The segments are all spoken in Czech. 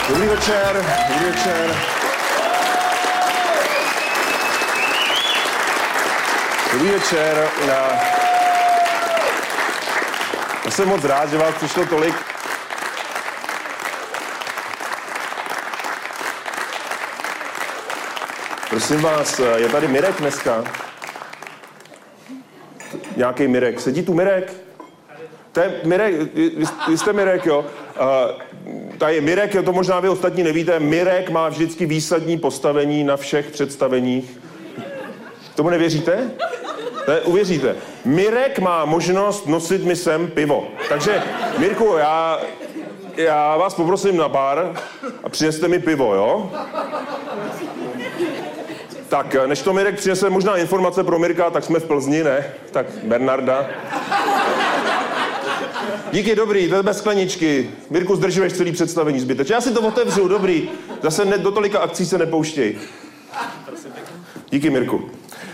Dobrý večer, dobrý večer. Dobrý večer. Já jsem moc rád, že vás přišlo tolik. Prosím vás, je tady Mirek dneska? Nějaký Mirek. Sedí tu Mirek? To je Mirek, vy jste Mirek, jo? Tady je Mirek, jo, to možná vy ostatní nevíte. Mirek má vždycky výsadní postavení na všech představeních. Tomu nevěříte? Ne, uvěříte. Mirek má možnost nosit mi sem pivo. Takže, Mirku, já vás poprosím na bar a přineste mi pivo, jo? Tak, než to Mirek přinese možná informace pro Mirka, tak jsme v Plzni, ne? Tak Bernarda. Díky, dobrý, to je bez skleničky. Mirku, zdržuješ celý představení zbytečně. Já si to otevřu, dobrý. Zase do tolika akcí se nepouštěj. Díky, Mirku.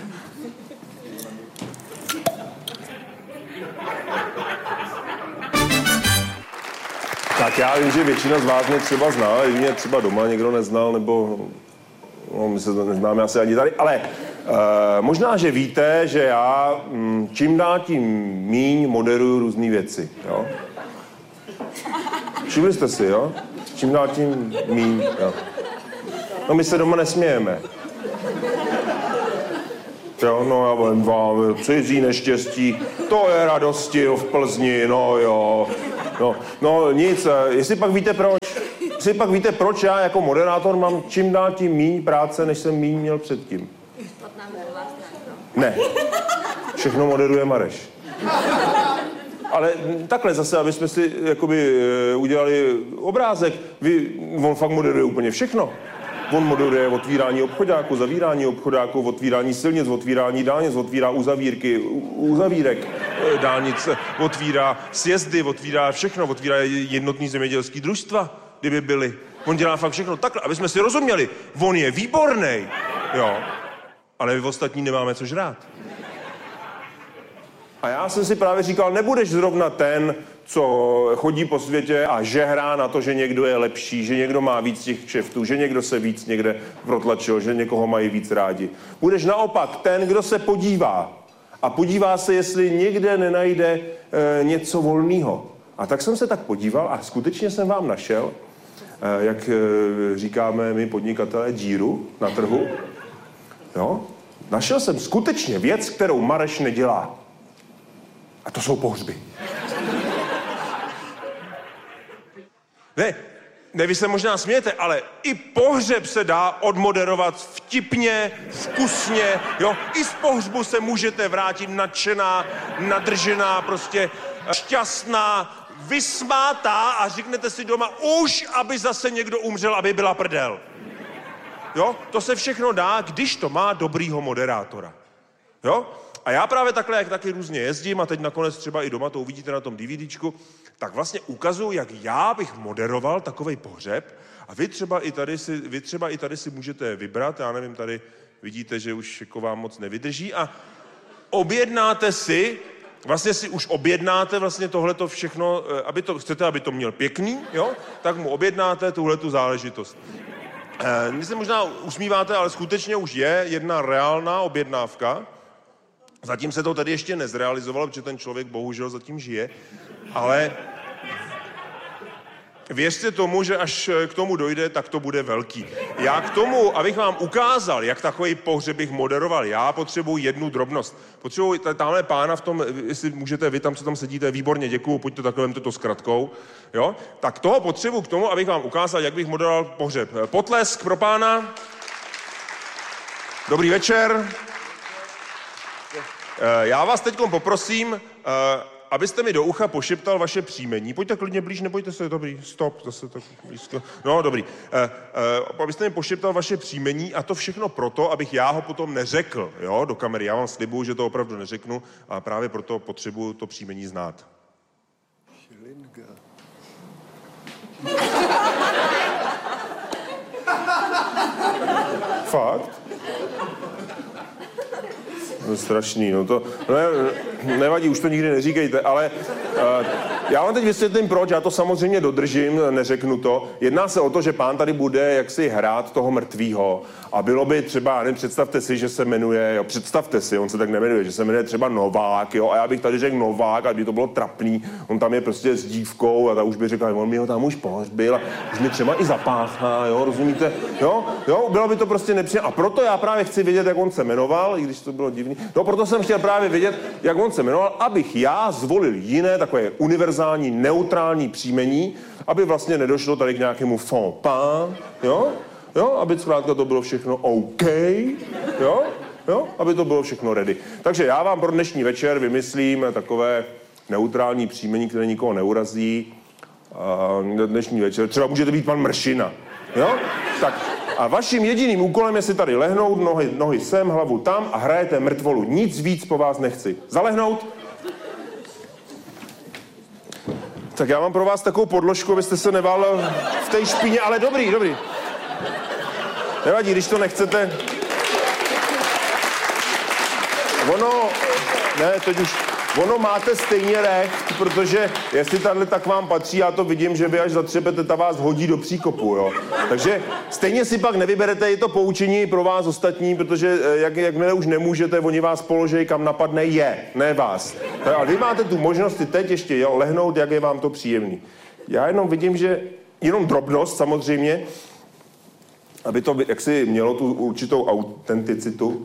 Tak já vím, že většina z vás mě třeba zná, ale mě třeba doma někdo neznal, nebo no, my se to neznáme asi ani tady, ale možná, že víte, že já čím dál tím míň moderuju různý věci, jo? Všimli jste si, jo? Čím dál tím míň, jo? No my se doma nesmějeme. Jo, no já vím vám, cizí neštěstí, to je radosti v Plzni, no jo. No nic, jestli pak víte proč já jako moderátor mám čím dál tím míň práce, než jsem míň měl předtím. Ne. Všechno moderuje Mareš. Ale takhle zase, aby jsme si jakoby udělali obrázek, on fakt moderuje úplně všechno. On moderuje otvírání obchodáků, zavírání obchodáků, otvírání silnic, otvírání dálnic, otvírá uzavírek dálnic, otvírá sjezdy, otvírá všechno, otvírá jednotný zemědělský družstva, kdyby byly. On dělá fakt všechno takhle, aby jsme si rozuměli. On je výborný, jo, ale my ostatní nemáme co žrát. A já jsem si právě říkal, nebudeš zrovna ten, co chodí po světě a žehrá na to, že někdo je lepší, že někdo má víc těch kšeftů, že někdo se víc někde protlačil, že někoho mají víc rádi. Budeš naopak ten, kdo se podívá. A podívá se, jestli někde nenajde něco volného. A tak jsem se tak podíval a skutečně jsem vám našel, jak říkáme my podnikatelé, díru na trhu. Jo? Našel jsem skutečně věc, kterou Mareš nedělá. A to jsou pohřby. Ne, vy se možná smějete, ale i pohřeb se dá odmoderovat vtipně, vkusně, jo. I z pohřbu se můžete vrátit nadšená, nadržená, prostě šťastná, vysmátá a řeknete si doma, už aby zase někdo umřel, aby byla prdel. Jo, to se všechno dá, když to má dobrýho moderátora. Jo? A já právě takhle, jak taky různě jezdím a teď nakonec třeba i doma to uvidíte na tom DVDčku, tak vlastně ukazuju, jak já bych moderoval takovej pohřeb a vy třeba i tady si můžete vybrat, já nevím, tady vidíte, že už jako vám moc nevydrží a objednáte si, vlastně si už objednáte vlastně tohleto všechno, chcete, aby to měl pěkný, jo? Tak mu objednáte tuhletu záležitost. Vy se možná usmíváte, ale skutečně už je jedna reálná objednávka. Zatím se to tady ještě nezrealizovalo, protože ten člověk bohužel zatím žije, ale věřte tomu, že až k tomu dojde, tak to bude velký. Já k tomu, abych vám ukázal, jak takový pohřeb bych moderoval, já potřebuji jednu drobnost. Potřebuji tamhle pána v tom, jestli můžete, vy tam, co tam sedíte, výborně, děkuju, pojďte takhle, vemte to s kratkou, jo? Tak toho potřebuji k tomu, abych vám ukázal, jak bych moderoval pohřeb. Potlesk pro pána. Dobrý večer. Já vás teďkom poprosím, abyste mi do ucha pošeptal vaše příjmení. Pojďte klidně blíž, nebojte se, dobrý, stop, zase tak blízko. No, dobrý. Abyste mi pošeptal vaše příjmení a to všechno proto, abych já ho potom neřekl, jo, do kamery. Já vám slibuju, že to opravdu neřeknu a právě proto potřebuju to příjmení znát. Šilinga. Fakt? strašný, no to nevadí, už to nikdy neříkejte, ale já vám teď vysvětlím proč, já to samozřejmě dodržím, neřeknu to. Jedná se o to, že pán tady bude jaksi hrát toho mrtvýho a bylo by třeba, nevím, představte si, že se jmenuje, jo, představte si, on se tak nemenuje, že se jmenuje třeba Novák, jo, a já bych tady řekl Novák, a by to bylo trapný, on tam je prostě s dívkou a ta už by řekla, on mi ho tam už pohřbil a už mi třeba i zapáchá, jo, rozumíte, jo, bylo by to prostě nepříjemné a proto já právě chci vědět, jak on se jmenoval, i když to bylo divný, no proto jsem chtěl právě vědět, jak on se jmenoval, abych já zvolil jiné takové univerzální, neutrální příjmení, aby vlastně nedošlo tady k nějakému fond pas, jo, aby zkrátka to bylo všechno OK, jo, aby to bylo všechno ready. Takže já vám pro dnešní večer vymyslím takové neutrální příjmení, které nikoho neurazí. Dnešní večer, třeba můžete být pan Mršina, jo? Tak a vaším jediným úkolem je si tady lehnout, nohy sem, hlavu tam a hrajete mrtvolu. Nic víc po vás nechci. Zalehnout? Tak já mám pro vás takovou podložku, abyste se neválel v té špíně, ale dobrý. Nevadí, když to nechcete. Ono máte stejně recht, protože jestli tahle tak vám patří, já to vidím, že vy až zatřepete, ta vás hodí do příkopu, jo. Takže stejně si pak nevyberete, je to poučení pro vás ostatní, protože jakmile už nemůžete, oni vás položejí, kam napadne ne vás. Ale vy máte tu možnost teď ještě lehnout, jak je vám to příjemný. Já jenom vidím, že jenom drobnost samozřejmě, aby to jaksi mělo tu určitou autenticitu.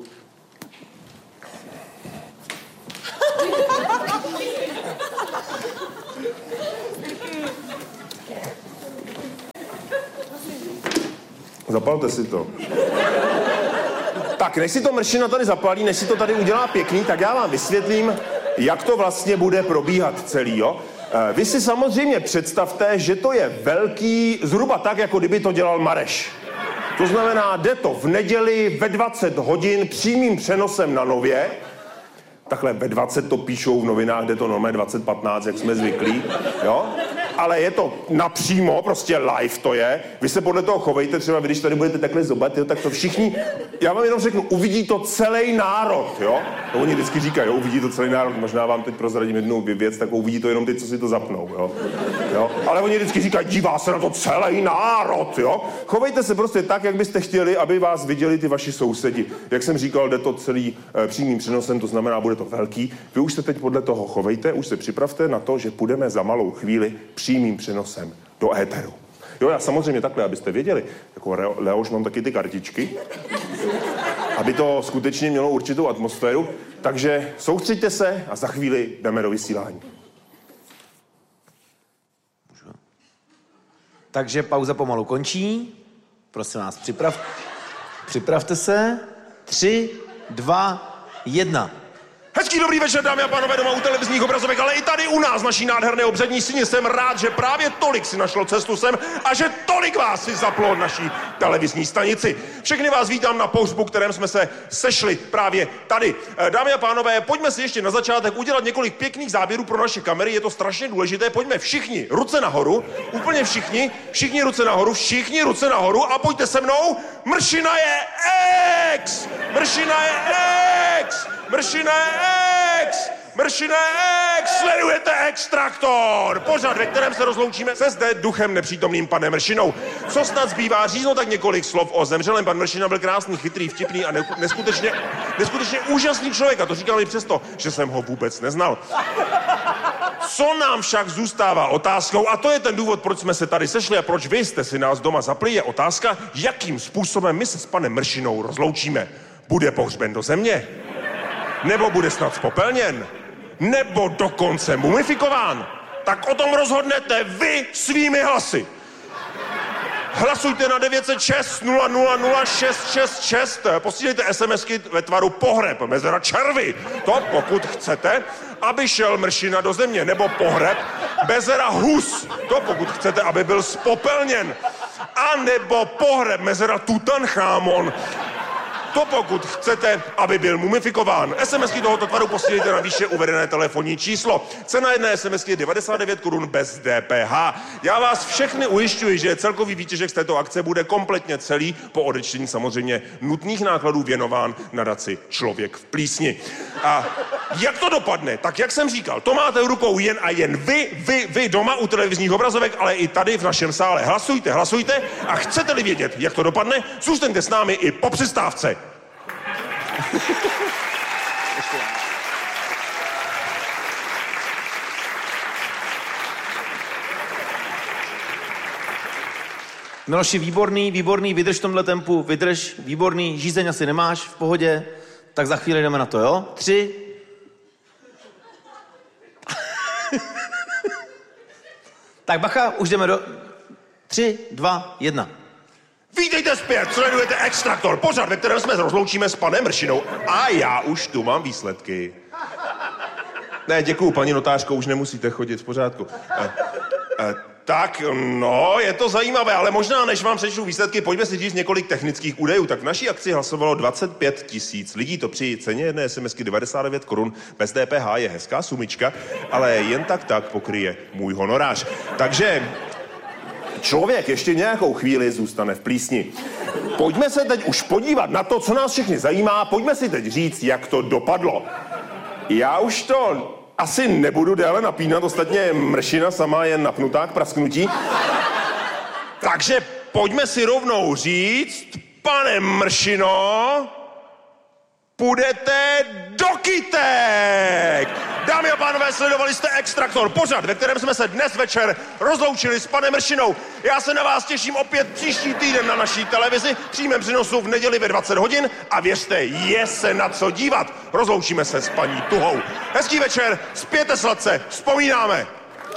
Zapalte si to. Tak, než si to Mršina tady zapalí, než si to tady udělá pěkný, tak já vám vysvětlím, jak to vlastně bude probíhat celý, jo. Vy si samozřejmě představte, že to je velký, zhruba tak, jako kdyby to dělal Mareš. To znamená, jde to v neděli ve 20 hodin přímým přenosem na Nově. Takhle ve 20 to píšou v novinách, jde to normálně 20:15, jak jsme zvyklí, jo? Ale je to napřímo, prostě live to je. Vy se podle toho chovejte, třeba vy, když tady budete takhle zobat, jo, tak to všichni, já vám jenom řeknu, uvidí to celý národ, jo? To oni vždycky říkají, jo, uvidí to celý národ, možná vám teď prozradím jednu věc, tak uvidí to jenom ty, co si to zapnou, jo? Ale oni vždycky říkají, dívá se na to celý národ, jo? Chovejte se prostě tak, jak byste chtěli, aby vás viděli ty vaši sousedi. Jak jsem říkal, jde to celý přímým přenosem, to znamená, bude to velký. Vy už se teď podle toho chovejte, už se připravte na to, že půjdeme za malou chvíli přímým přenosem do éteru. Jo, já samozřejmě takhle, abyste věděli, jako Leoš mám taky ty kartičky, aby to skutečně mělo určitou atmosféru, takže soustřeďte se a za chvíli jdeme do vysílání. Takže pauza pomalu končí. Prosím vás, připravte se. 3, 2, 1. Hezký dobrý večer, dámy a pánové, doma u televizních obrazovek, ale i tady u nás, naší nádherné obřední síně. Jsem rád, že právě tolik si našlo cestu sem a že tolik vás si zaplo naší televizní stanici. Všechny vás vítám na pohřbu, kterém jsme se sešli právě tady. Dámy a pánové, pojďme si ještě na začátek udělat několik pěkných záběrů pro naše kamery, je to strašně důležité. Pojďme všichni ruce nahoru, úplně všichni ruce nahoru a pojďte se mnou. Mršina je ex! Mršina je ex! Mršina je ex! Mršina je ex! Sledujete Extraktor! Pořad, ve kterém se rozloučíme se zde duchem nepřítomným panem Mršinou. Co snad zbývá říct, no tak několik slov o zemřelém. Pan Mršina byl krásný, chytrý, vtipný a neskutečně úžasný člověk. A to říkal mi přesto, že jsem ho vůbec neznal. Co nám však zůstává otázkou, a to je ten důvod, proč jsme se tady sešli a proč vy jste si nás doma zapli, je otázka, jakým způsobem my se s panem Mršinou rozloučíme. Bude pohřben do země? Nebo bude snad spopelněn? Nebo dokonce mumifikován? Tak o tom rozhodnete vy svými hlasy. Hlasujte na 906 000 666. Posílejte SMSky ve tvaru pohreb, mezera červy. To pokud chcete, aby šel Mršina do země. Nebo pohreb, mezera hus. To pokud chcete, aby byl spopelněn. A nebo pohreb, mezera Tutanchamon. To pokud chcete, aby byl mumifikován. SMSky tohoto tvaru posílejte na výše uvedené telefonní číslo. Cena jedné SMSky je 99 korun bez DPH. Já vás všechny ujišťuji, že celkový výtěžek z této akce bude kompletně celý, po odečtení samozřejmě nutných nákladů, věnován nadaci Člověk v plísni. A jak to dopadne? Tak jak jsem říkal, to máte v rukou jen a jen vy doma u televizních obrazovek, ale i tady v našem sále. Hlasujte a chcete-li vědět, jak to dopadne, zůstaňte s námi i po přestávce. Miloši, výborný, vydrž v tomhle tempu, výborný, žízeň asi nemáš, v pohodě, tak za chvíli jdeme na to, jo? 3. Tak bacha, už jdeme do... 3, 2, 1. Vítejte zpět, sledujete Extraktor, pořad, ve kterém jsme rozloučíme s panem Mršinou. A já už tu mám výsledky. Ne, děkuju, paní notářko, už nemusíte chodit, v pořádku. Tak, no, je to zajímavé, ale možná, než vám přečtu výsledky, pojďme si říct několik technických údajů. Tak v naší akci hlasovalo 25 000 lidí, to při ceně jedné SMSky 99 korun bez DPH je hezká sumička, ale jen tak pokryje můj honorář. Takže Člověk ještě nějakou chvíli zůstane v plísni. Pojďme se teď už podívat na to, co nás všechny zajímá, pojďme si teď říct, jak to dopadlo. Já už to asi nebudu déle napínat, ostatně Mršina sama je napnutá k prasknutí. Takže pojďme si rovnou říct, pane Mršino, půjdete do kytek! Dámy a pánové, sledovali jste Extraktor, pořad, ve kterém jsme se dnes večer rozloučili s panem Mršinou. Já se na vás těším opět příští týden na naší televizi, v přímém přenosu v neděli ve 20 hodin a věřte, je se na co dívat. Rozloučíme se s paní Tuhou. Hezký večer, spějte sladce, vzpomínáme.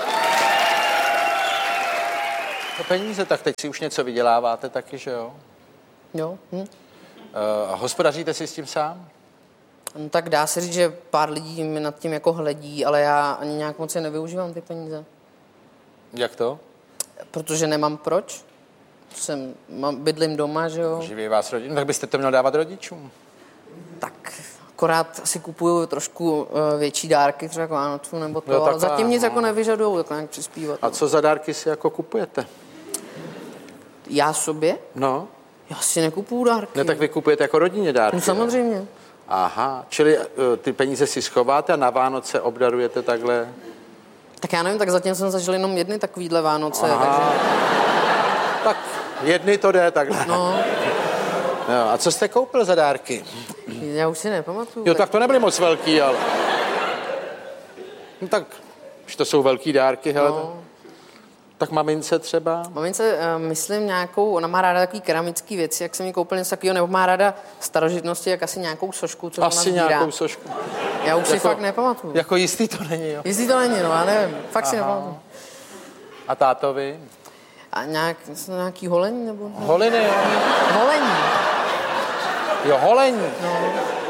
To peníze, tak teď si už něco vyděláváte taky, že jo? Jo. Hospodaříte si s tím sám? No, tak dá se říct, že pár lidí mi nad tím jako hledí, ale já ani nějak moc nevyužívám ty peníze. Jak to? Protože nemám proč. Bydlím doma, že jo. Živí vás rodinu, tak byste to měl dávat rodičům. Tak akorát si kupuju trošku větší dárky, třeba Vánocu nebo to, no, ale zatím nic jako nevyžadujou, tak nějak přispívat. A co za dárky si jako kupujete? Já sobě? No. Já si nekupuju dárky. Ne, tak vy kupujete jako rodině dárky. No samozřejmě. Aha, čili ty peníze si schováte a na Vánoce obdarujete takhle? Tak já nevím, tak zatím jsem zažil jenom jedny takovýhle Vánoce, aha. Takže... Tak jedny to jde takhle. No. Jo, a co jste koupil za dárky? Já už si nepamatuju. Jo, tak to nebyly moc velký, ale... No tak, už to jsou velký dárky, hele. No. Tak mamince třeba? Mamince, myslím nějakou, ona má ráda takový keramický věci, jak jsem jí koupil něco takového, nebo má ráda starožitnosti, jak asi nějakou sošku, co asi ona nějakou sošku. Já už si fakt nepamatuju. Jako jistý to není, jo? Jistý to není, no, já nevím, fakt si nepamatuju. A tátovi? A nějaký holení, nebo? Holiny, jo. Holení. Jo, holení. No.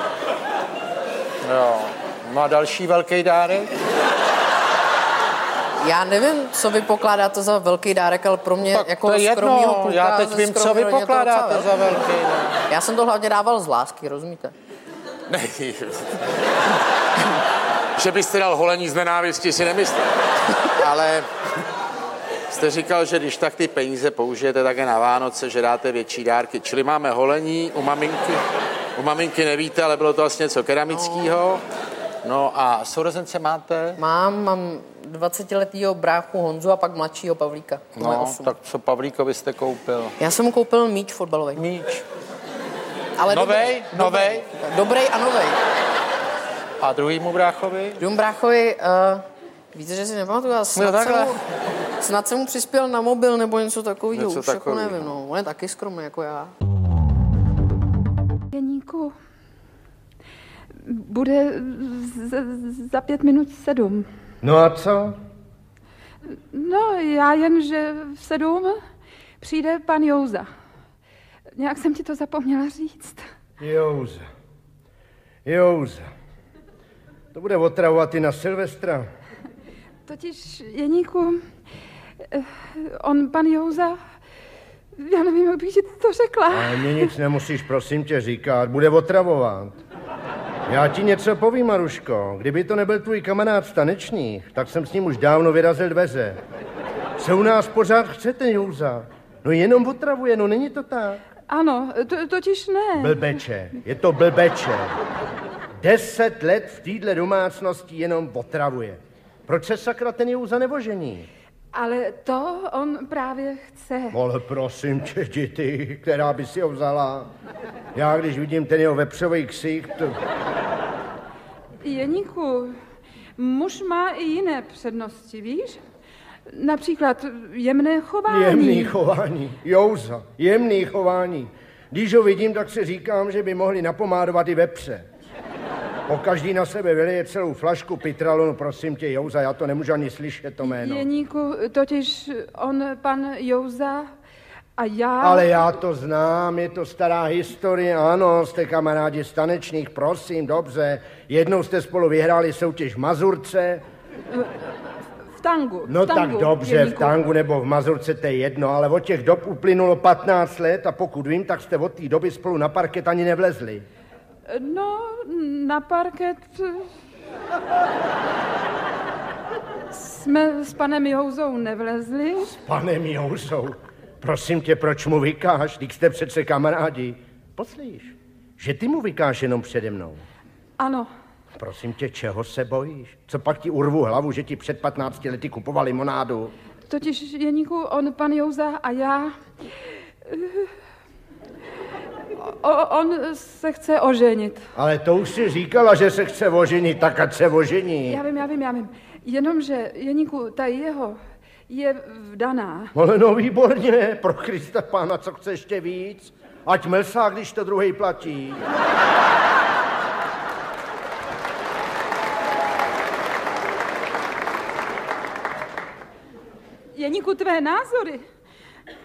Jo. No a další velký dárek? Já nevím, co vy pokládáte za velký dárek, ale pro mě tak jako to je skromného kluka... Já teď vím, co vy pokládáte za velký dárek. Já jsem to hlavně dával z lásky, rozumíte? Ne, že byste dal holení z nenávisti, si nemyslím. Ale jste říkal, že když tak ty peníze použijete také na Vánoce, že dáte větší dárky. Čili máme holení u maminky. U maminky nevíte, ale bylo to vlastně něco keramického. No a sourozence máte? Mám 20letýho bráchu Honzu a pak mladšího Pavlíka. No, tak co Pavlíkovi jste koupil? Já jsem mu koupil míč fotbalový. Míč. Ale novej? Dobrý a novej. A druhýmu bráchovi? Druhému bráchovi, víte, že si nepamatuju, snad jsem mu přispěl na mobil nebo něco takového, už jako nevím, no. On je taky skromný jako já. Jeníku, bude za 5 minut 7. No a co? No, já jen, že v 7 přijde pan Jouza. Nějak jsem ti to zapomněla říct. Jouza. To bude otravovat i na Silvestra. Totiž, Jeníku, pan Jouza Já nevím, jak bych ti to řekla. Ale mě nic nemusíš, prosím tě, říkat. Bude otravovat. Já ti něco povím, Maruško. Kdyby to nebyl tvůj kamarád tanečník, tak jsem s ním už dávno vyrazil dveře. Co u nás pořád chcete, Jouza? No jenom otravuje, no není to tak. Ano, totiž ne. Blbeče, je to blbeče. 10 let v téhle domácnosti jenom otravuje. Proč se sakra ten Jouza nevožení? Ale to on právě chce. Ale prosím tě, děti, která by si ho vzala. Já, když vidím ten jeho vepřový ksich, to... Jeníku, muž má i jiné přednosti, víš? Například jemné chování. Jemný chování, Jouza, jemný chování. Když ho vidím, tak si říkám, že by mohli napomádovat i vepře. Pokaždý na sebe vyleje celou flašku Pitralonu, prosím tě, Jouza, já to nemůžu ani slyšet, to jméno. Jeníku, totiž on, pan Jouza a já... Ale já to znám, je to stará historie, ano, jste kamarádi z tanečních, prosím, dobře. Jednou jste spolu vyhráli soutěž v Mazurce. V tangu. No v tangu, tak dobře, Jeníku. v tangu nebo v Mazurce, to je jedno, ale od těch dob uplynulo 15 let a pokud vím, tak jste od té doby spolu na parket ani nevlezli. No, na parket jsme s panem Jouzou nevlezli. S panem Jouzou? Prosím tě, proč mu vykáš? Když jste přece kamarádi. Poslíš, že ty mu vykáš jenom přede mnou. Ano. Prosím tě, čeho se bojíš? Co pak ti urvu hlavu, že ti před 15 lety kupoval limonádu? Totiž, Jeníku, on, pan Jouza a já... On se chce oženit. Ale to už si říkala, že se chce oženit, tak ať se ožení. Já vím. Jenomže, Jeníku, ta jeho je vdaná. Ale no výborně, pro Krista pána, co chce ještě víc? Ať mlsá, když to druhej platí. Jeníku, tvé názory